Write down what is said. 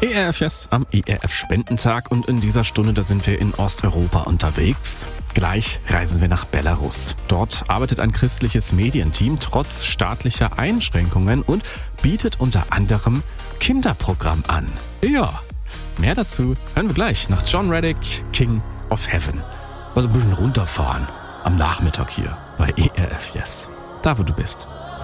ERF Yes am ERF Spendentag und in dieser Stunde, da sind wir in Osteuropa unterwegs. Gleich reisen wir nach Belarus. Dort arbeitet ein christliches Medienteam trotz staatlicher Einschränkungen und bietet unter anderem Kinderprogramm an. Ja, mehr dazu hören wir gleich nach John Reddick, King of Heaven. Also ein bisschen runterfahren am Nachmittag hier bei ERF Yes. Da, wo du bist.